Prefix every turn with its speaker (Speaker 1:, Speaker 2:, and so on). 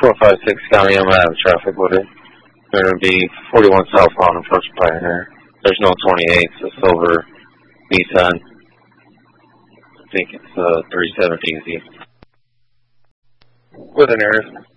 Speaker 1: 456 County, I'm out of traffic with it. There going to be 41 southbound in First Pioneer. There's no 28, it's a silver Nissan. I think it's 370Z. With an air.